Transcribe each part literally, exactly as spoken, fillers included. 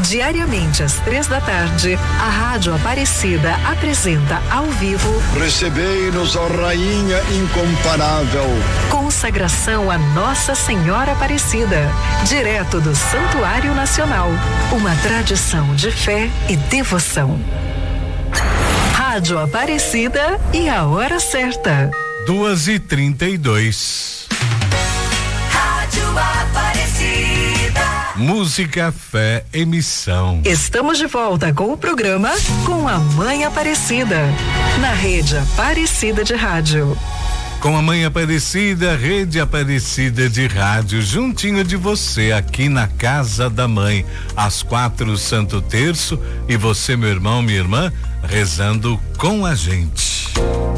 Diariamente às três da tarde, a Rádio Aparecida apresenta ao vivo Recebei-nos, ó Rainha incomparável. Consagração a Nossa Senhora Aparecida, direto do Santuário Nacional. Uma tradição de fé e devoção. Rádio Aparecida e a hora certa. Duas e trinta e dois. Rádio Aparecida. Música, fé, emissão. Estamos de volta com o programa Com a Mãe Aparecida, na Rede Aparecida de Rádio. Com a Mãe Aparecida, Rede Aparecida de Rádio, juntinho de você, aqui na Casa da Mãe, às quatro, Santo Terço, e você, meu irmão, minha irmã, rezando com a gente.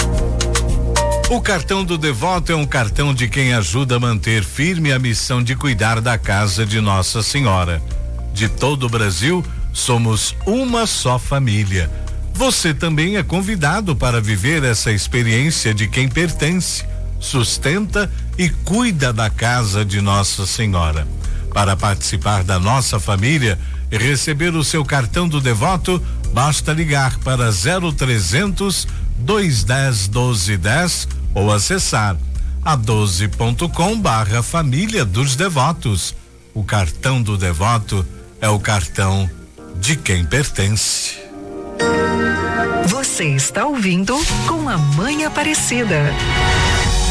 O cartão do devoto é um cartão de quem ajuda a manter firme a missão de cuidar da casa de Nossa Senhora. De todo o Brasil, somos uma só família. Você também é convidado para viver essa experiência de quem pertence, sustenta e cuida da casa de Nossa Senhora. Para participar da nossa família e receber o seu cartão do devoto, basta ligar para zero trezentos, dois dez, doze dez ou acessar a doze ponto com barra família dos devotos. O cartão do devoto é o cartão de quem pertence. Você está ouvindo Com a Mãe Aparecida.